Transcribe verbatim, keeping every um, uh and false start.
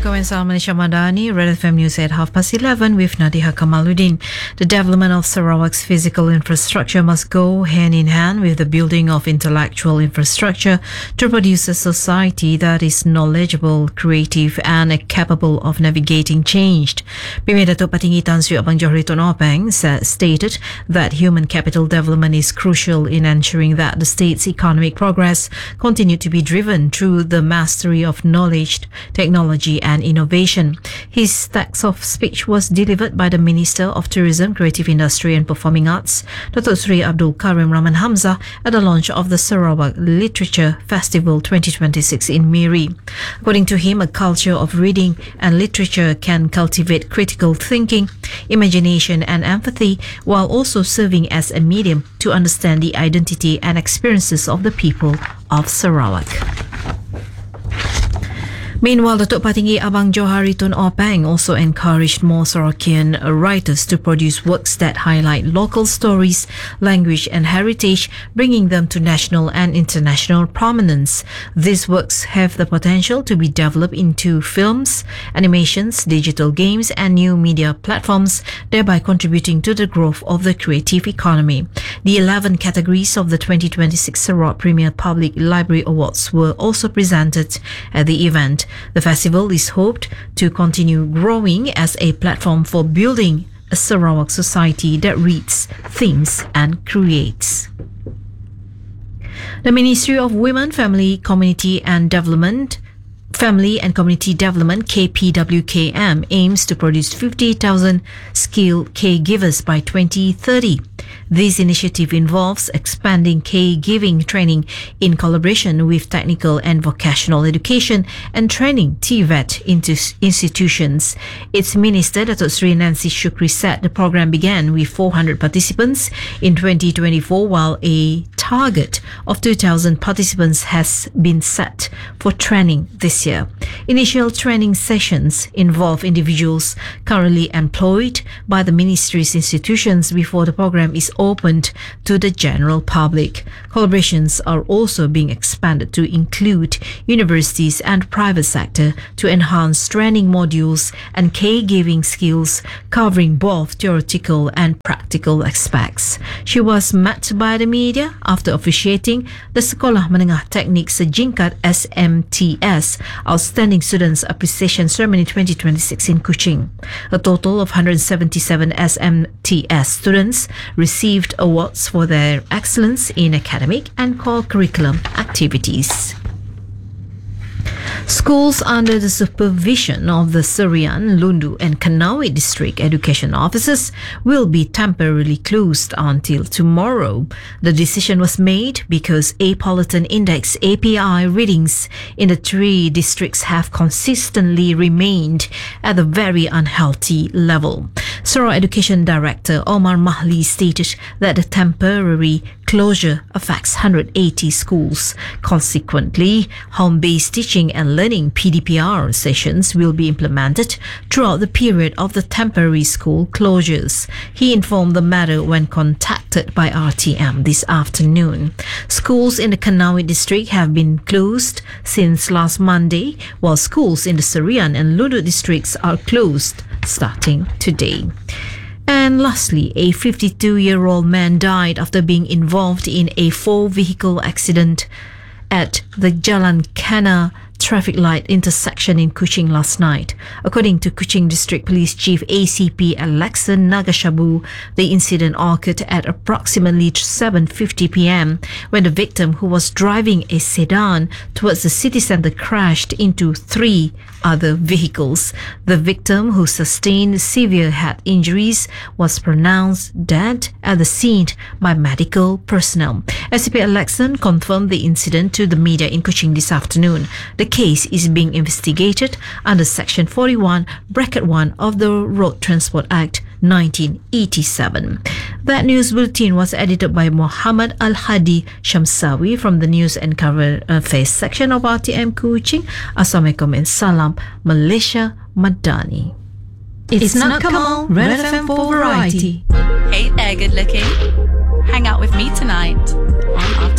Assalamualaikum and salam Malaysia Madani. Red F M News at half past eleven with Nadiha Kamaluddin. The development of Sarawak's physical infrastructure must go hand in hand with the building of intellectual infrastructure to produce a society that is knowledgeable, creative and capable of navigating change. Premier Datuk Patinggi Tan Sri Abang Johari Tun Openg stated that human capital development is crucial in ensuring that the state's economic progress continue to be driven through the mastery of knowledge, technology and innovation. His text of speech was delivered by the Minister of Tourism, Creative Industry and Performing Arts, Datuk Sri Abdul Karim Rahman Hamzah, at the launch of the Sarawak Literature Festival twenty twenty-six in Miri. According to him, a culture of reading and literature can cultivate critical thinking, imagination and empathy, while also serving as a medium to understand the identity and experiences of the people of Sarawak. Meanwhile, Datuk Patinggi Abang Johari Tun Openg also encouraged more Sarawakian writers to produce works that highlight local stories, language and heritage, bringing them to national and international prominence. These works have the potential to be developed into films, animations, digital games and new media platforms, thereby contributing to the growth of the creative economy. The eleven categories of the twenty twenty-six Sarawak Premier Public Library Awards were also presented at the event. The festival is hoped to continue growing as a platform for building a Sarawak society that reads, thinks and creates. The Ministry of Women, Family, Community and Development Family and Community Development K P W K M aims to produce fifty thousand skilled caregivers by twenty thirty. This initiative involves expanding caregiving training in collaboration with technical and vocational education and training T V E T into institutions. Its Minister, Datuk Sri Nancy Shukri, said the program began with four hundred participants in twenty twenty-four, while a target of two thousand participants has been set for training this year. Initial training sessions involve individuals currently employed by the ministry's institutions before the program is opened to the general public. Collaborations are also being expanded to include universities and private sector to enhance training modules and caregiving skills covering both theoretical and practical aspects. She was met by the media after officiating the Sekolah Menengah Teknik Sejingkat S M T S Outstanding Students Appreciation Ceremony twenty twenty-six in Kuching. A total of one hundred seventy-seven S M T S students received awards for their excellence in academic and core curriculum activities. Schools under the supervision of the Serian, Lundu and Kanawi district education officers will be temporarily closed until tomorrow. The decision was made because Apolitan Index A P I readings in the three districts have consistently remained at a very unhealthy level. Sarawak Education Director Omar Mahli stated that the temporary closure affects one hundred eighty schools. Consequently, home-based teaching and learning P D P R sessions will be implemented throughout the period of the temporary school closures. He informed the matter when contacted by R T M this afternoon. Schools in the Kanawi district have been closed since last Monday, while schools in the Serian and Lundu districts are closed starting today. And lastly, a fifty-two-year-old man died after being involved in a four-vehicle accident at the Jalan Kana traffic light intersection in Kuching last night. According to Kuching District Police Chief A C P Alexa Nagashabu, the incident occurred at approximately seven fifty p m when the victim, who was driving a sedan towards the city centre, crashed into three other vehicles. The victim, who sustained severe head injuries, was pronounced dead at the scene by medical personnel. A C P Alexa confirmed the incident to the media in Kuching this afternoon. The case is being investigated under Section forty-one, Bracket one of the Road Transport Act nineteen eighty-seven. That news bulletin was edited by Muhammad Al-Hadi Shamsawi from the News and Current Affairs section of R T M Kuching. Assalamualaikum and salam Malaysia Madani. It's, it's not Kamal, Red F M for Variety. Hey there, good looking. Hang out with me tonight on R T M.